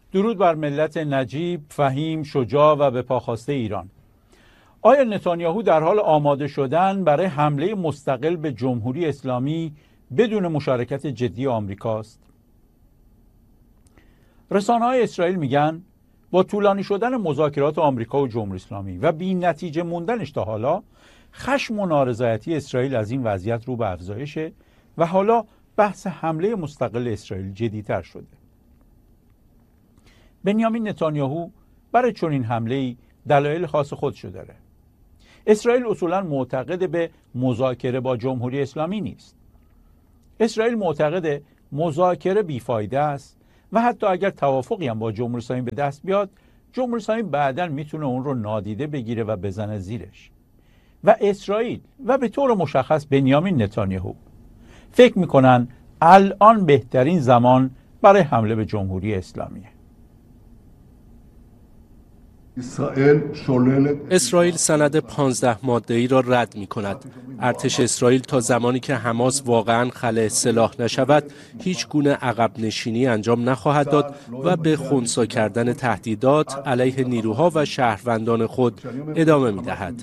درود بر ملت نجیب، فهیم، شجاع و به پاخواسته ایران. آیا نتانیاهو در حال آماده شدن برای حمله مستقل به جمهوری اسلامی بدون مشارکت جدی آمریکاست؟ رسانه‌های اسرائیل میگن با طولانی شدن مذاکرات آمریکا و جمهوری اسلامی و بی نتیجه موندنش تا حالا، خشم و نارضایتی اسرائیل از این وضعیت رو به افزایشه و حالا بحث حمله مستقل اسرائیل جدی‌تر شده. بنیامین نتانیاهو برای چنین حمله‌ای دلایل خاص خودشو داره. اسرائیل اصولاً معتقد به مذاکره با جمهوری اسلامی نیست. اسرائیل معتقد مذاکره بیفایده است و حتی اگر توافقی هم با جمهوری اسلامی به دست بیاد، جمهوری اسلامی بعداً میتونه اون رو نادیده بگیره و بزنه زیرش. و اسرائیل و به طور مشخص بنیامین نتانیاهو فکر میکنن الان بهترین زمان برای حمله به جمهوری اسلامیه. اسرائیل سند 15 ماده‌ای را رد می کند. ارتش اسرائیل تا زمانی که حماس واقعاً خلأ سلاح نشود هیچ گونه عقب نشینی انجام نخواهد داد و به خنثی کردن تهدیدات علیه نیروها و شهروندان خود ادامه می دهد.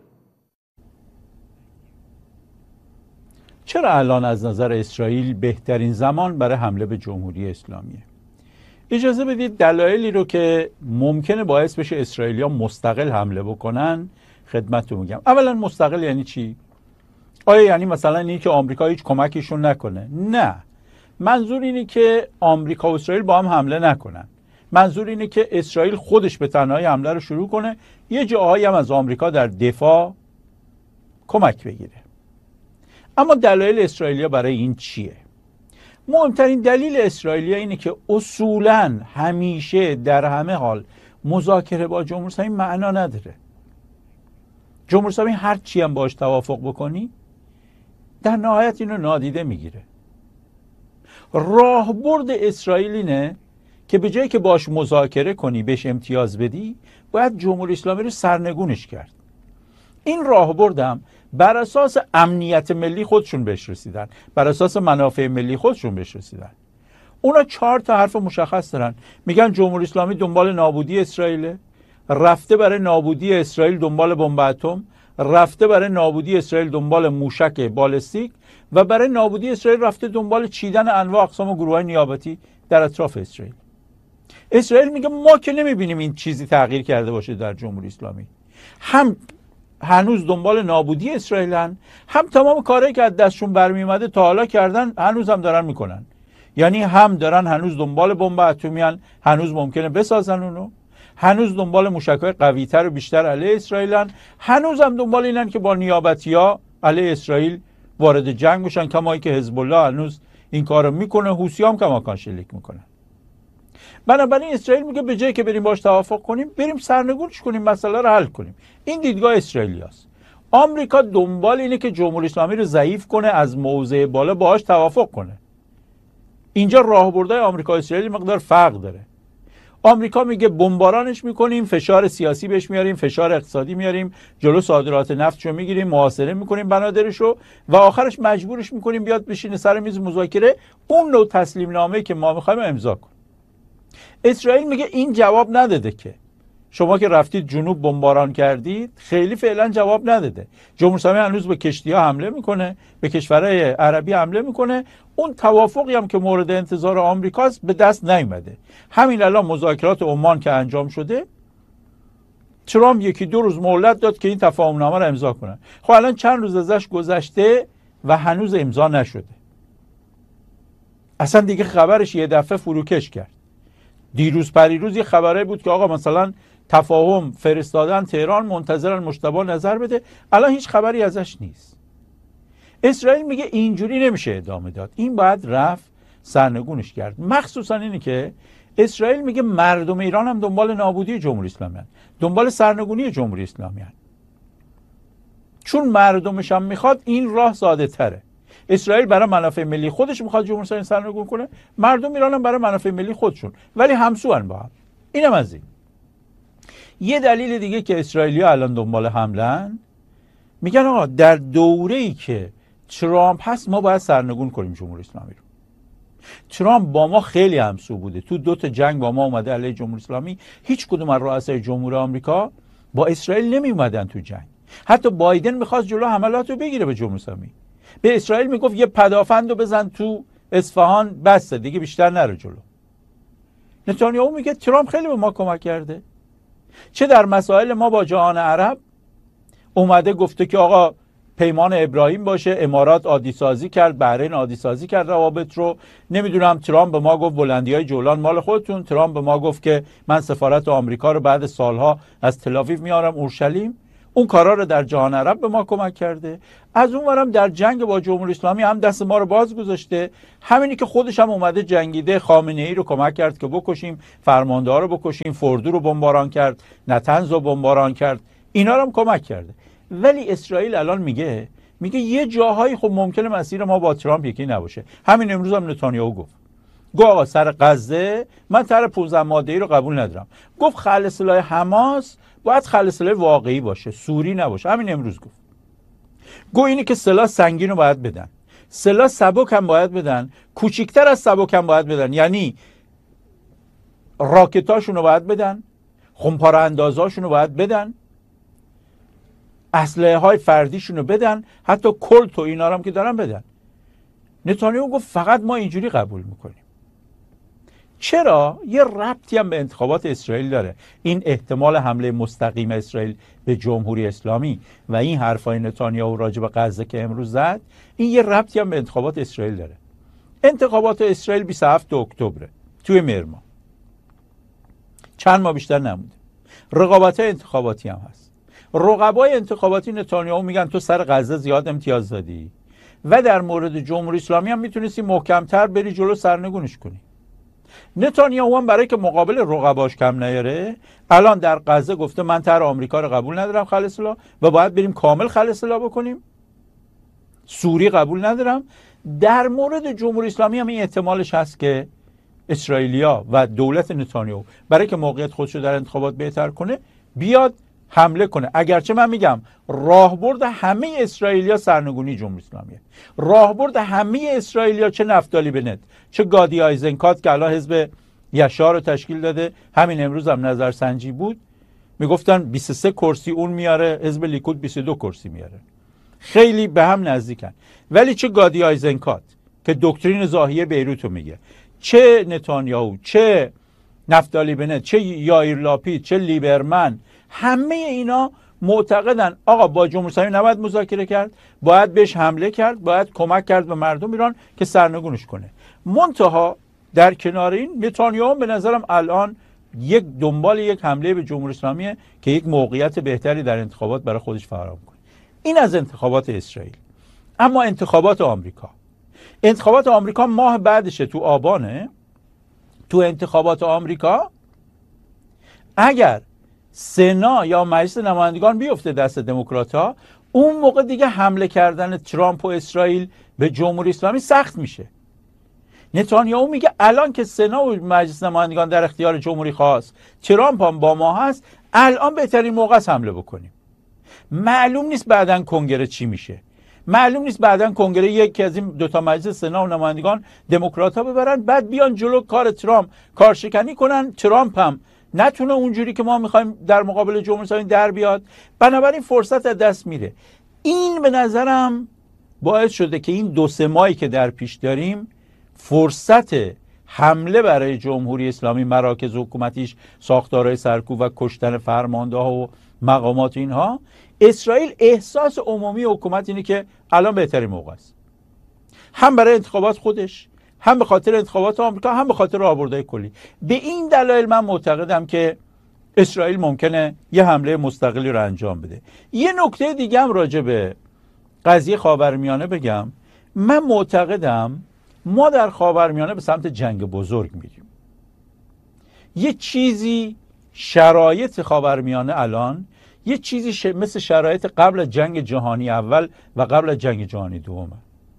چرا الان از نظر اسرائیل بهترین زمان برای حمله به جمهوری اسلامیه؟ اجازه بدید دلایلی رو که ممکنه باعث بشه اسرائیلیا مستقل حمله بکنن خدمتتون میگم. اولا مستقل یعنی چی؟ آیا یعنی مثلا اینی که آمریکا هیچ کمکشون نکنه؟ نه. منظور اینه که آمریکا و اسرائیل با هم حمله نکنن. منظور اینه که اسرائیل خودش به تنهایی حمله رو شروع کنه، یه جاهایی هم از آمریکا در دفاع کمک بگیره. اما دلایل اسرائیلیا برای این چیه؟ مهمترین دلیل اسرائیلیا اینه که اصولاً همیشه در همه حال مذاکره با جمهوری اسلامی معنا نداره. جمهوری اسلامی هر چی هم باش توافق بکنی در نهایت اینو نادیده میگیره. راهبرد اسرائیل اینه که به جایی که باش مذاکره کنی، بهش امتیاز بدی، باید جمهوری اسلامی رو سرنگونش کرد. این راهبردم بر اساس امنیت ملی خودشون بهش رسیدن، بر اساس منافع ملی خودشون بهش رسیدن. اونا 4 تا حرف مشخص دارن. میگن جمهوری اسلامی دنبال نابودی اسرائیل، رفته برای نابودی اسرائیل دنبال بمب اتم، رفته برای نابودی اسرائیل دنبال موشک بالستیک و برای نابودی اسرائیل رفته دنبال چیدن انواع اقسام و گروه‌های نیابتی در اطراف اسرائیل. اسرائیل میگه ما که نمیبینیم این چیزی تغییر کرده باشه در جمهوری اسلامی. هم هنوز دنبال نابودی اسرائیلن، هم تمام کارهایی که از دستشون برمی اومده تا حالا کردن هنوز هم دارن میکنن. یعنی هم دارن هنوز دنبال بمب اتمیان، هنوز ممکنه بسازن اونو، هنوز دنبال موشک‌های قوی‌تر و بیشتر علیه اسرائیلن، هنوز هم دنبال اینن که با نیابتی‌ها علیه اسرائیل وارد جنگ بشن، کمایی که حزب الله هنوز این کارو میکنه، حوثی‌ها هم کماکان شلیک میکنن. بنابراین اسرائیل میگه به جای که بریم باش توافق کنیم، بریم سرنگونش کنیم، مسئله رو حل کنیم. این دیدگاه اسرائیلیاست. آمریکا دنبال اینه که جمهوری اسلامی رو ضعیف کنه، از موضع بالا باهاش توافق کنه. اینجا راهبردهای آمریکا و اسرائیل مقدار فرق داره. آمریکا میگه بمبارانش میکنیم، فشار سیاسی بهش میاریم، فشار اقتصادی میاریم، جلو صادرات نفتشو میگیریم، محاصره میکنیم بنادرشو و آخرش مجبورش میکنیم بیاد بشینه سر میز مذاکره، اون نوع تسلیم نامه‌ای که ما میخوایم امضا کنه. اسرائیل میگه این جواب نداده که شما که رفتید جنوب بمباران کردید، خیلی فعلا جواب نداده. جمهوری اسلامی هنوز به کشتی‌ها حمله میکنه، به کشورهای عربی حمله میکنه. اون توافقی هم که مورد انتظار آمریکاست به دست نیامده. همین الان مذاکرات عمان که انجام شده، ترامپ 1-2 روز مهلت داد که این تفاهم نامه رو امضا کنن. خب الان چند روز ازش گذشته و هنوز امضا نشده. اصلا دیگه خبرش یه دفعه فروکش کرد. دیروز پریروز یه خبره بود که آقا مثلا تفاهم فرستادن تهران، منتظرن مجتبی نظر بده. الان هیچ خبری ازش نیست. اسرائیل میگه اینجوری نمیشه ادامه داد، این باید رفت سرنگونش کرد. مخصوصا اینه که اسرائیل میگه مردم ایران هم دنبال نابودی جمهوری اسلامی هستند، دنبال سرنگونی جمهوری اسلامی هستند. چون مردمش هم میخواد، این راه ساده تره. اسرائیل برای منافع ملی خودش میخواد جمهوری اسلامی سرنگون کنه، مردم ایران هم برای منافع ملی خودشون، ولی همسوان با هم. اینم از این. یه دلیل دیگه که اسرائیلی‌ها الان دنبال حمله‌ان، میگن آقا در دوره‌ای که ترامپ هست ما باید سرنگون کنیم جمهوری اسلامی رو. ترامپ با ما خیلی همسو بوده، تو 2 تا جنگ با ما اومده علیه جمهوری اسلامی. هیچ کدوم از رؤسای جمهور آمریکا با اسرائیل نمی اومدن تو جنگ. حتی بایدن میخواست جلو حملات رو بگیره به جمهوری اسلامی، به اسرائیل میگفت یه پدافند رو بزن تو اصفهان، بسته دیگه، بیشتر نرو جلو. نتانیاهو میگه ترامپ خیلی به ما کمک کرده، چه در مسائل ما با جهان عرب اومده گفته که آقا پیمان ابراهیم باشه، امارات عادی سازی کرد، بحرین عادی سازی کرد روابط رو. نمیدونم ترامپ به ما گفت بلندیای جولان مال خودتون. ترامپ به ما گفت که من سفارت آمریکا رو بعد سالها از تل‌آویو میارم اورشلیم. اون کارا رو در جهان عرب به ما کمک کرده. از اون ورم در جنگ با جمهوری اسلامی هم دست ما رو باز گذاشته. همینی که خودش هم اومده جنگیده، خامنه ای رو کمک کرد که بکشیم، فرمانده ها رو بکشیم، فوردو رو بمباران کرد، نتنز رو بمباران کرد، اینا رو هم کمک کرده. ولی اسرائیل الان میگه یه جاهایی خب ممکنه مسیر ما با ترامپ یکی نباشه. همین امروز هم نتانیاهو گفت آقا سر غزه من طرح 15 ماده‌ای رو قبول ندارم. گفت خلع سلاح حماس باید خلع سلاح واقعی باشه، سوری نباشه. همین امروز گفت اینی که سلاح سنگین رو باید بدن، سلاح سبک هم باید بدن، کوچیکتر از سبک هم باید بدن، یعنی راکتاشون رو باید بدن، خمپاره اندازاشون رو باید بدن، اسلحه های فردیشون رو بدن، حتی کلت و اینا رو هم که دارن بدن. نتانیاهو گفت فقط ما اینجوری قبول میکنیم. چرا؟ یه ربطی هم به انتخابات اسرائیل داره. این احتمال حمله مستقیم اسرائیل به جمهوری اسلامی و این حرفای نتانیاهو راجع به غزه که امروز زد، این یه ربطی هم به انتخابات اسرائیل داره. انتخابات اسرائیل 27 اکتبر توی مرما، چند ماه بیشتر نمونده. رقابت‌های انتخاباتی هم هست. رقبای انتخاباتی نتانیاهو میگن تو سر غزه زیاد امتیاز دادی و در مورد جمهوری اسلامی هم میتونستی محکم‌تر بری جلو سرنگونش کنی. نتانیاهو هم برای که مقابل رقباش کم نیاره، الان در غزه گفته من طرح آمریکا رو قبول ندارم خلع سلاح و باید بریم کامل خلع سلاح بکنیم. سوری قبول ندارم. در مورد جمهوری اسلامی هم این احتمالش هست که اسرائیلیا و دولت نتانیاهو برای که موقعیت خودش رو در انتخابات بهتر کنه بیاد حمله کنه. اگرچه من میگم راهبرد همه اسرائیلیا سرنگونی جمهوری اسلامیه. راهبرد همه اسرائیلیا، چه نفتالی بنت، چه گادی آیزنکات که الان حزب یشار رو تشکیل داده، همین امروز هم نظرسنجی بود، میگفتن 23 کرسی اون میاره، حزب لیکود 22 کرسی میاره، خیلی به هم نزدیکن. ولی چه گادی آیزنکات که دکترین زاهیه بیروت رو میگه، چه نتانیاهو، چه نفتالی بنت، چه یائیر لاپید، چه لیبرمن، همه اینا معتقدن آقا با جمهوری اسلامی نباید مذاکره کرد، باید بهش حمله کرد، باید کمک کرد به مردم ایران که سرنگونش کنه. منتها در کنار این نتانیاهو به نظرم الان دنبال یک حمله به جمهوری اسلامیه که یک موقعیت بهتری در انتخابات برای خودش فراهم کنه. این از انتخابات اسرائیل. اما انتخابات آمریکا ماه بعدشه، تو آبانه. تو انتخابات آمریکا اگر سنا یا مجلس نمایندگان بیفته دست دموکرات‌ها، اون موقع دیگه حمله کردن ترامپ و اسرائیل به جمهوری اسلامی سخت میشه. نتانیاهو میگه الان که سنا و مجلس نمایندگان در اختیار جمهوری خواست، ترامپ هم با ما هست، الان بهترین موقع است حمله بکنیم. معلوم نیست بعدن کنگره چی میشه. معلوم نیست بعدن کنگره یکی از این دوتا مجلس سنا و نمایندگان دموکرات‌ها ببرن، بعد بیان جلو کار ترامپ کارشکنی کنن، ترامپ هم نتونه اونجوری که ما میخوایم در مقابل جمهوری اسلامی در بیاد. بنابراین فرصت از دست میره. این به نظرم باعث شده که این 2-3 ماهی که در پیش داریم فرصت حمله برای جمهوری اسلامی، مراکز حکومتیش، ساختارهای سرکوب و کشتن فرمانده‌ها و مقامات اینها، اسرائیل احساس عمومی حکومت اینه که الان بهترین موقع است، هم برای انتخابات خودش، هم به خاطر انتخابات آمریکا، هم به خاطر راهبردهای کلی. به این دلایل من معتقدم که اسرائیل ممکنه یه حمله مستقلی رو انجام بده. یه نکته دیگه هم راجع به قضیه خاورمیانه بگم. من معتقدم ما در خاورمیانه به سمت جنگ بزرگ میریم. یه چیزی شرایط خاورمیانه الان یه چیزی مثل شرایط قبل جنگ جهانی اول و قبل جنگ جهانی دوم.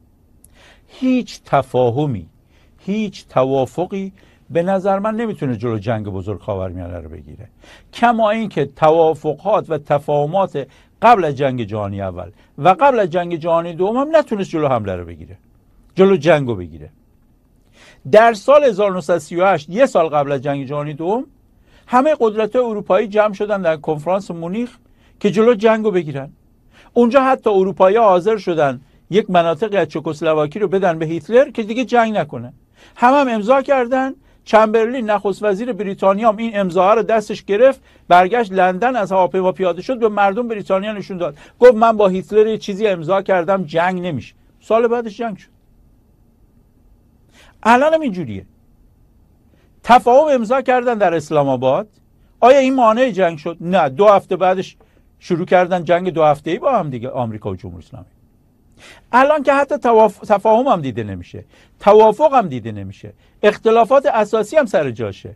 هیچ تفاهمی، هیچ توافقی به نظر من نمیتونه جلو جنگ بزرگ خاورمیانه رو بگیره، کما اینکه توافقات و تفاهمات قبل از جنگ جهانی اول و قبل از جنگ جهانی دوم هم نتونست جلو حمله رو بگیره، جلو جنگ رو بگیره. در سال 1938 یه سال قبل از جنگ جهانی دوم همه قدرت‌های اروپایی جمع شدن در کنفرانس مونیخ که جلو جنگو بگیرن. اونجا حتی اروپایی‌ها حاضر شدن یک مناطقی از چکسلواکی رو بدن به هیتلر که دیگه جنگ نکنه. هم امضا کردن. چمبرلین نخست وزیر بریتانیا هم این امضاها رو دستش گرفت، برگشت لندن، از هواپیما پیاده شد، به مردم بریتانیا نشون داد، گفت من با هیتلر یه چیزی امضا کردم، جنگ نمیشه. سال بعدش جنگ شد. الان هم اینجوریه. تفاهم امضا کردن در اسلام آباد. آیا این مانع جنگ شد؟ نه. 2 هفته بعدش شروع کردن جنگ 2 هفته‌ای با هم دیگه، آمریکا و جمهوری اسلامی. الان که حتی تفاهم هم دیده نمیشه، توافق هم دیده نمیشه، اختلافات اساسی هم سر جاشه.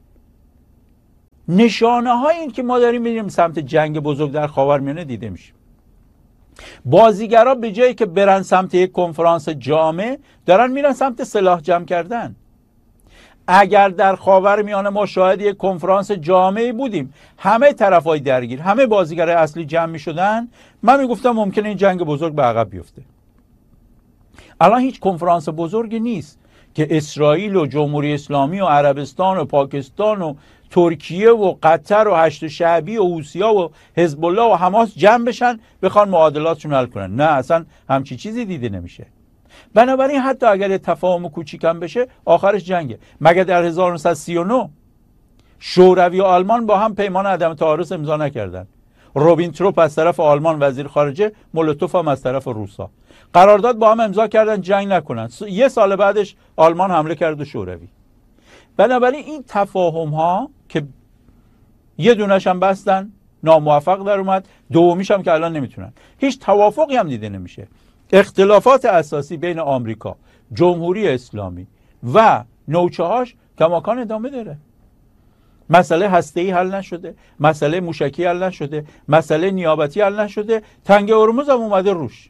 نشانه های این که ما داریم میریم سمت جنگ بزرگ در خاورمیانه دیده میشه. بازیگرا به جایی که برن سمت یک کنفرانس جامع، دارن میرن سمت سلاح جمع کردن. اگر در خاورمیانه ما شاهد یک کنفرانس جامعی بودیم، همه طرفای درگیر، همه بازیگرای اصلی جمع میشدن، من میگفتم ممکنه این جنگ بزرگ به عقب بیفته. الان هیچ کنفرانس بزرگی نیست که اسرائیل و جمهوری اسلامی و عربستان و پاکستان و ترکیه و قطر و هشت شعبی و حوثی‌ها و حزب الله و حماس جمع بشن بخوان معادلاتشون حل کنن. نه، اصلا همچی چیزی دیده نمیشه. بنابراین حتی اگر تفاهم کوچیکم بشه، آخرش جنگه. مگه در 1939 شوروی و آلمان با هم پیمان عدم تعارض امضا نکردن؟ روبینتروپ از طرف آلمان وزیر خارجه، مولوتوف هم از طرف روسا قرارداد با هم امضا کردن جنگ نکنن. 1 سال بعدش آلمان حمله کرد و شوروی. بنابراین این تفاهم ها که یه دونش هم بستن، ناموفق در اومد، دومیش هم که الان نمیتونن، هیچ توافقی هم دیده نمیشه. اختلافات اساسی بین آمریکا، جمهوری اسلامی و نوچه‌هاش کماکان ادامه داره. مسئله هسته‌ای حل نشده، مسئله موشکی حل نشده، مسئله نیابتی حل نشده، تنگ هرمز هم اومده روش.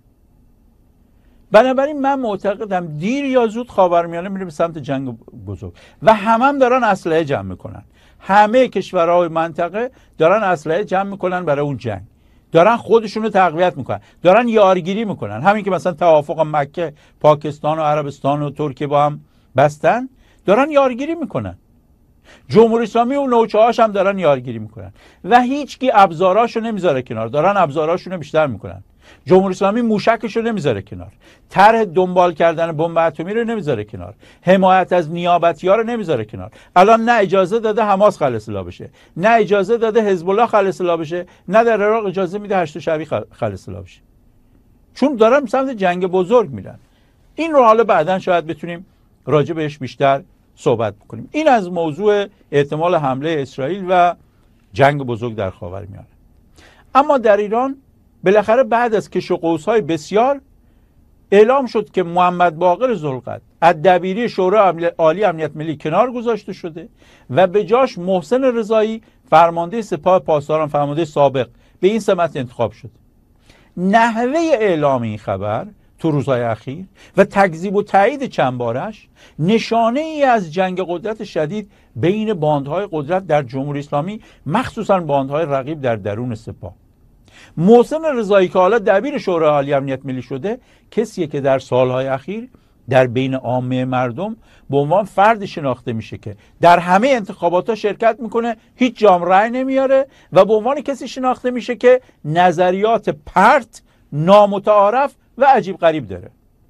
بنابراین من معتقدم دیر یا زود خاورمیانه میره به سمت جنگ بزرگ و هم دارن اسلحه جمع میکنن. همه کشورهای منطقه دارن اسلحه جمع میکنن برای اون جنگ، دارن خودشونو تقویت میکنن، دارن یارگیری میکنن. همین که مثلا توافق مکه پاکستان و عربستان و ترکیه با هم بستن، دارن یارگیری میکنن. جمهوری اسلامی و نوچه‌هاش هم دارن یارگیری میکنن و هیچکی ابزاراشو نمیذاره کنار، دارن ابزاراشونو بیشتر میکنن. جمهوری اسلامی موشکشو نمیذاره کنار، طرح دنبال کردن بمب اتمی رو نمیذاره کنار، حمایت از نیابتی‌ها رو نمیذاره کنار. الان نه اجازه داده حماس خل اصلاح بشه، نه اجازه داده حزب الله خل اصلاح بشه، نه در عراق اجازه میده هشت شعبی خل اصلاح بشه، چون دارن سمت جنگ بزرگ میرن. این رو حالا بعداً شاید بتونیم راجع بهش بیشتر صحبت بکنیم. این از موضوع احتمال حمله اسرائیل و جنگ بزرگ در خاورمیانه. اما در ایران بالاخره بعد از کش و قوس‌های بسیار اعلام شد که محمد باقر ذوالقد از دبیری شورای عالی امنیت ملی کنار گذاشته شده و به جاش محسن رضایی فرمانده سپاه پاسداران، فرمانده سابق، به این سمت انتخاب شد. نحوه اعلام این خبر تو روزهای اخیر و تکذیب و تایید چند بارش نشانه ای از جنگ قدرت شدید بین باندهای قدرت در جمهوری اسلامی، مخصوصا باندهای رقیب در درون سپاه. محسن رضایی که حالا دبیر شورای عالی امنیت ملی شده، کسیه که در سالهای اخیر در بین عامه مردم به عنوان فرد شناخته میشه که در همه انتخابات شرکت میکنه، هیچ جام رأی نمیاره و به عنوان کسی شناخته میشه که نظریات پرت، نامتعارف و عجیب غریب داره.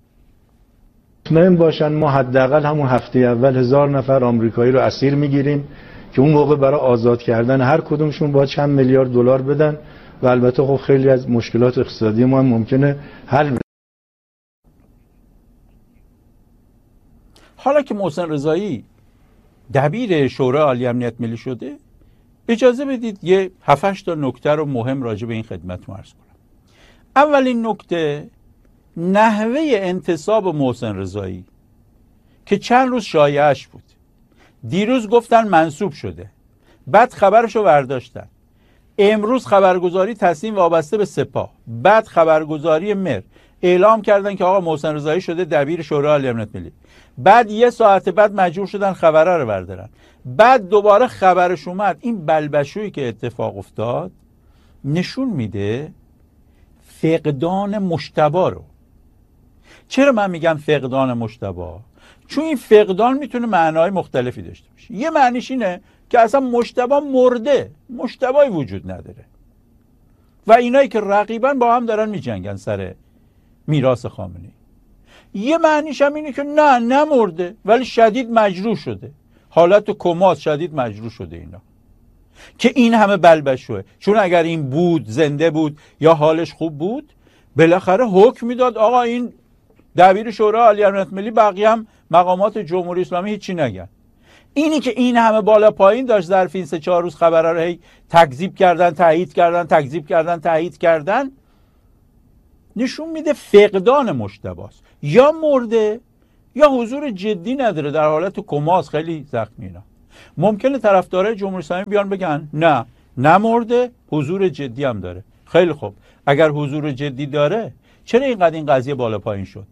مطمئن باشن ما حداقل همون هفته اول 1000 نفر آمریکایی رو اسیر میگیریم که اون موقع برای آزاد کردن هر کدومشون باید چند میلیارد دلار بدن و البته خب خیلی از مشکلات اقتصادی ما هم ممکنه حل بشه. حالا که محسن رضایی دبیر شورای عالی امنیت ملی شده، اجازه بدید یه 7-8 تا نکته رو مهم راجع به این خدمتتون عرض کنم. اولین نکته، نحوه انتصاب محسن رضایی که چند روز شایعش بود. دیروز گفتن منصوب شده، بعد خبرشو برداشتن، امروز خبرگزاری تصمیم وابسته به سپاه، بعد خبرگزاری مر اعلام کردن که آقا محسن رضایی شده دبیر شورای عالی امنیت ملی، بعد 1 ساعت بعد مجبور شدن خبره رو بردارن، بعد دوباره خبرش اومد. این بلبشویی که اتفاق افتاد نشون میده فقدان مجتبی رو. چرا من میگم فقدان مجتبی؟ چون این فقدان میتونه معنای مختلفی داشته باشه. یه معنیش اینه که اصلا مجتبی مرده، مجتبی وجود نداره و اینایی که رقیبن با هم دارن میجنگن سر میراث خامنه‌ای. یه معنیش هم اینه که نه نمرده ولی شدید مجروح شده، حالت کماست، شدید مجروح شده. اینا که این همه بلبشوه، چون اگر این بود، زنده بود یا حالش خوب بود، بالاخره حکم میداد آقا این دبیر شورای عالی امنیت ملی، بقیه هم مقامات جمهوری اسلامی هیچی نگن. اینی که این همه بالا پایین داشت ظرف این 3-4 روز خبرها رو هی تکذیب کردن، تایید کردن، تکذیب کردن، تایید کردن، نشون میده فقدان مجتباست، یا مرده یا حضور جدی نداره، در حالت کماست، خیلی زخمی. اینا ممکنه طرفدارای جمهوری اسلامی بیان بگن نه نمرده، حضور جدی هم داره. خیلی خوب، اگر حضور جدی داره چرا اینقدر این قضیه بالا پایین شد؟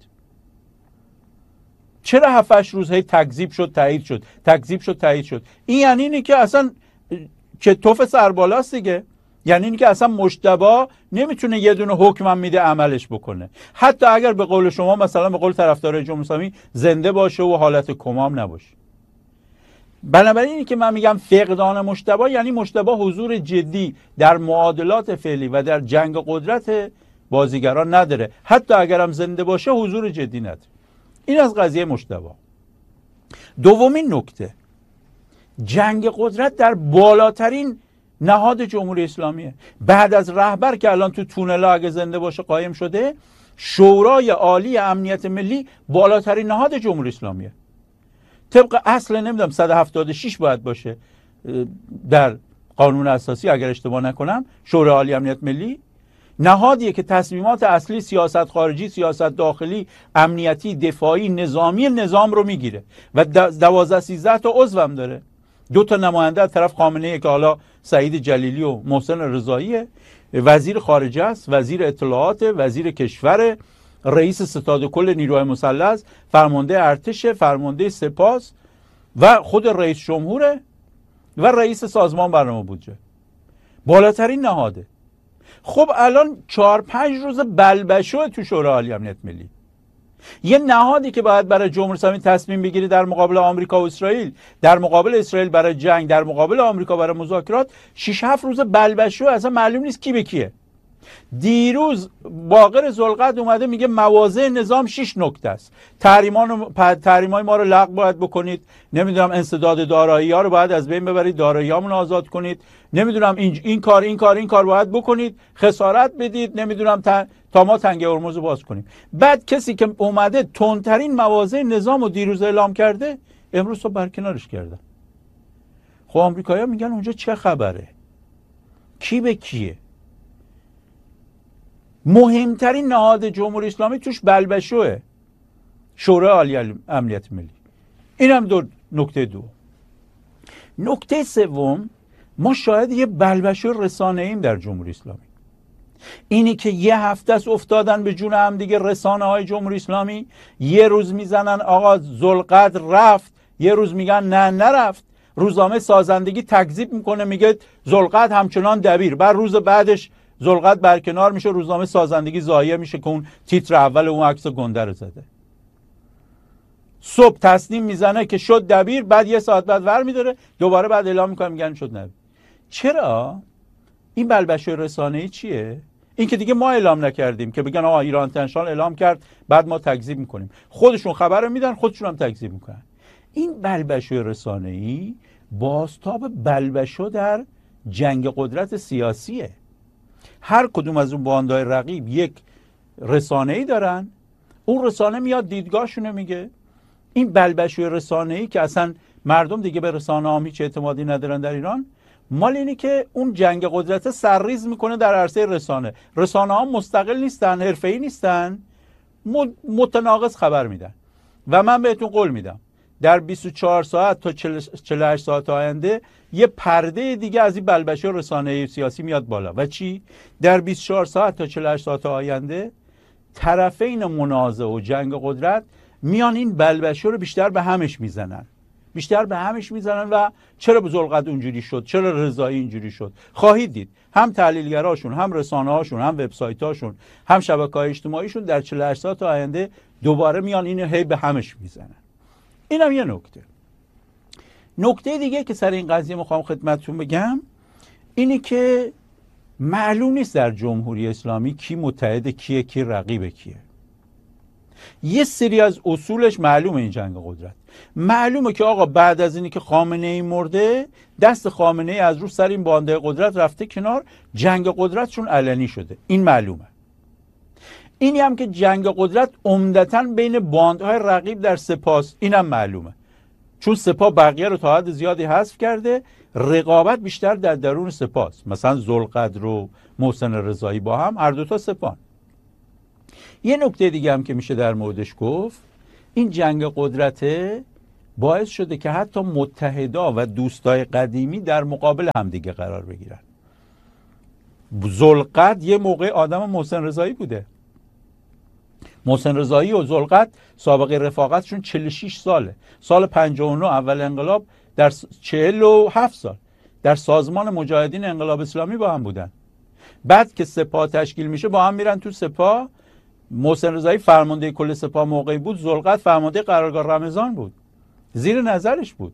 چرا 7-8 روز هی تکذیب شد تایید شد، تکذیب شد تایید شد؟ این یعنی اینه که اصلا که توف سربالاست دیگه. یعنی اینه که اصلا مجتبی نمیتونه یه دونه حکم میده عملش بکنه، حتی اگر به قول شما مثلا به قول طرفدارای جمهوری اسلامی زنده باشه و حالت کمام نباشه. بنابراین اینی که من میگم فقدان مجتبی، یعنی مجتبی حضور جدی در معادلات فعلی و در جنگ قدرت بازیگران نداره، حتی اگر هم زنده باشه حضور جدی نداره. این از قضیه مجتبی. دومین نکته، جنگ قدرت در بالاترین نهاد جمهوری اسلامیه. بعد از رهبر که الان تو تونل اگه زنده باشه قایم شده، شورای عالی امنیت ملی بالاترین نهاد جمهوری اسلامیه. طبق اصل نمیدونم 176 باید باشه در قانون اساسی اگر اشتباه نکنم، شورای عالی امنیت ملی نهادیه که تصمیمات اصلی سیاست خارجی، سیاست داخلی، امنیتی، دفاعی، نظامی نظام رو میگیره و 12-13 تا عضو هم داره. 2 تا نماینده از طرف خامنه‌ای که حالا سعید جلیلی و محسن رضاییه، وزیر خارجه است، وزیر اطلاعات، وزیر کشور، رئیس ستاد کل نیروهای مسلح، فرمانده ارتش، فرمانده سپاه و خود رئیس جمهوره و رئیس سازمان برنامه بودجه. بالاترین نهاده. خب الان 4-5 روز بلبشو تو شورای عالی امنیت ملی، یه نهادی که باید برای جمهوری اسلامی تصمیم بگیره در مقابل آمریکا و اسرائیل، در مقابل اسرائیل برای جنگ، در مقابل آمریکا برای مذاکرات، 6-7 روز بلبشو، اصلا معلوم نیست کی به کیه. دیروز باقر ذوالقعد اومده میگه مواضع نظام 6 نکته است. تحریمای ما رو لغو باید بکنید، نمیدونم انسداد دارایی ها رو باید از بین ببرید، دارایی هامون آزاد کنید، نمیدونم این کار باید بکنید، خسارت بدید، نمیدونم تا ما تنگه هرمز رو باز کنیم. بعد کسی که اومده تندترین مواضع نظام رو دیروز اعلام کرده، امروز تو برکنارش کردن. خب آمریکایی‌ها میگن اونجا چه خبره؟ کی به کیه؟ مهمترین نهاد جمهوری اسلامی توش بلبشوه، شورای عالی امنیت ملی. این هم نکته دو. نکته سوم، ما شاید یه بلبشو رسانه‌ایم در جمهوری اسلامی. اینی که یه هفته است افتادن به جون هم دیگه رسانه‌های جمهوری اسلامی، یه روز میزنن آقا ذوالقعد رفت، یه روز میگن نه نرفت، روزنامه سازندگی تکذیب میکنه میگه ذوالقعد همچنان دبیر، بعد روز بعدش ذوالقعد برکنار میشه، روزنامه سازندگی ضایع میشه که اون تیتر اول اون عکس گنده رو زده. صبح تصمیم میزنه که شد دبیر، بعد یه ساعت بعد ور میداره، دوباره بعد اعلام میکنه میگن شد نبیر. چرا؟ این بلبشوی رسانه‌ای چیه؟ این که دیگه ما اعلام نکردیم که بگن آقا ایران تنشان اعلام کرد بعد ما تکذیب میکنیم. خودشون خبر رو میدن، خودشون هم تکذیب میکنن. این بلبشوی رسانه‌ای بازتاب بلبشو در جنگ قدرت سیاسیه. هر کدوم از اون باندهای رقیب یک رسانه‌ای دارن، اون رسانه میاد دیدگاهشونو میگه. این بلبشوی رسانه‌ای که اصلا مردم دیگه به رسانه هم هیچ اعتمادی ندارن در ایران، مال اینی که اون جنگ قدرت سرریز میکنه در عرصه رسانه. رسانه ها مستقل نیستن، حرفه‌ای نیستن، متناقض خبر میدن. و من بهتون قول میدم در 24 ساعت تا 48 ساعت آینده یه پرده دیگه از این بلبشوی رسانه‌ای سیاسی میاد بالا. و چی؟ در 24 ساعت تا 48 ساعت آینده طرفین منازعه و جنگ قدرت میان این بلبشو رو بیشتر به همش میزنن، و چرا به ذوالقعد اونجوری شد، چرا رضایی اینجوری شد. خواهید دید هم تحلیلگراشون، هم رسانه‌هاشون، هم وبسایت‌هاشون، هم شبکه‌های اجتماعیشون در 48 ساعت آینده دوباره میان اینو هی به همش میزنن. اینم یه نکته دیگه که سر این قضیه میخوام خدمتتون بگم اینی که معلوم نیست در جمهوری اسلامی کی متحد کیه، کی رقیب کیه. یه سری از اصولش معلومه. این جنگ قدرت معلومه که آقا بعد از اینی که خامنه ای مرده، دست خامنه ای از رو سر این بانده قدرت رفته کنار، جنگ قدرتشون علنی شده. این معلومه. اینی هم که جنگ قدرت عمدتاً بین باندهای رقیب در سپاه، اینم معلومه، چون سپاه بقیه رو تا حد زیادی حذف کرده، رقابت بیشتر در درون سپاه. مثلا ذوالقدر و محسن رضایی با هم هر دوتا سپاه. یه نکته دیگه هم که میشه در موردش گفت، این جنگ قدرت باعث شده که حتی متحدا و دوستای قدیمی در مقابل همدیگه قرار بگیرن. ذوالقدر یه موقع آدم محسن رضایی بوده. محسن رضایی و ذوالقدر سابقه رفاقتشون 46 ساله. سال 59 اول انقلاب در 47 سال در سازمان مجاهدین انقلاب اسلامی با هم بودن. بعد که سپاه تشکیل میشه با هم میرن تو سپاه. محسن رضایی فرمانده کل سپاه موقعی بود، ذوالقدر فرمانده قرارگاه رمضان بود، زیر نظرش بود.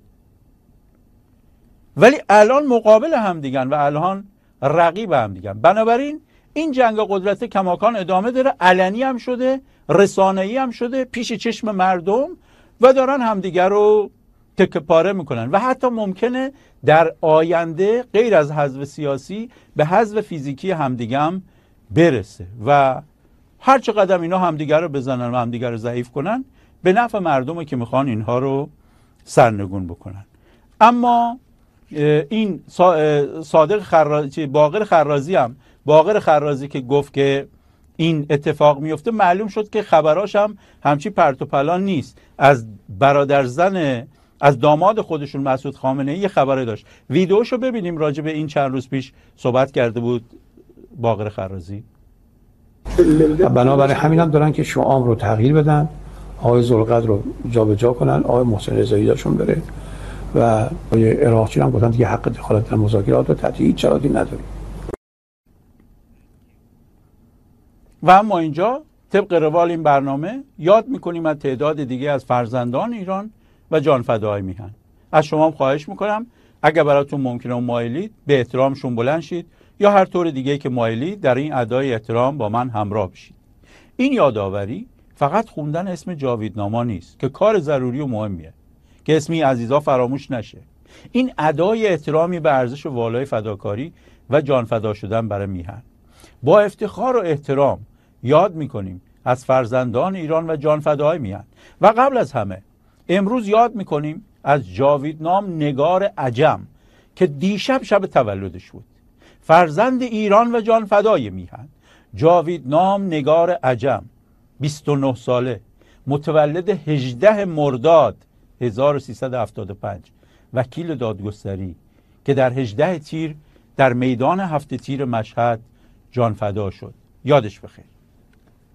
ولی الان مقابل هم دیگن و الان رقیب هم دیگن. بنابراین این جنگ قدرت کماکان ادامه داره، علنی هم شده، رسانه‌ای هم شده، پیش چشم مردم، و دارن همدیگر رو تکه پاره میکنن و حتی ممکنه در آینده غیر از حذف سیاسی به حذف فیزیکی همدیگه هم برسه و هر چه قدم اینا همدیگر رو بزنن و همدیگر رو ضعیف کنن به نفع مردمه که میخوان اینها رو سرنگون بکنن. اما این صادق خرازی، باقر خرازی که گفت که این اتفاق میفته، معلوم شد که خبراش هم همچی پرت و پلا نیست. از برادرزن، از داماد خودشون مسعود خامنه ای خبری داشت. ویدیوشو ببینیم، راجع به این چند روز پیش صحبت کرده بود باقر خرازی. بنابراین همین هم دارن که شعام رو تغییر بدن، آقای ذوالقدر رو جابجا کنن، آقای محسن رضایی داشون بره و آقای عراقچی هم گفتن دیگه حق دخالت در مذاکرات رو تحت هیچ شرایطی نداریم. و اما اینجا طبق روال این برنامه یاد میکنیم از تعداد دیگه از فرزندان ایران و جانفداهای میهن. از شما هم خواهش میکنم اگر براتون ممکنه و مایلید به احترامشون بلند شید یا هر طور دیگه که مایلید در این ادای احترام با من همراه بشید. این یادآوری فقط خوندن اسم جاویدنامه نیست که کار ضروری و مهمیه که اسمی عزیزا فراموش نشه. این ادای احترامی به ارزش والای فداکاری و جانفدا شدن برای میهن. با افتخار و احترام یاد میکنیم از فرزندان ایران و جانفداهای میهن و قبل از همه امروز یاد میکنیم از جاویدنام نگار عجم که دیشب شب تولدش بود. فرزند ایران و جانفدای میهن، جاویدنام نگار عجم، 29 ساله، متولد 18 مرداد 1375، وکیل دادگستری که در 18 تیر در میدان 7 تیر مشهد جانفدا شد. یادش بخیر.